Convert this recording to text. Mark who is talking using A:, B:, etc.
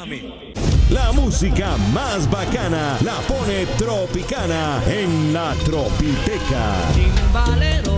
A: La música más bacana la pone Tropicana en la Tropiteca.
B: Timbalero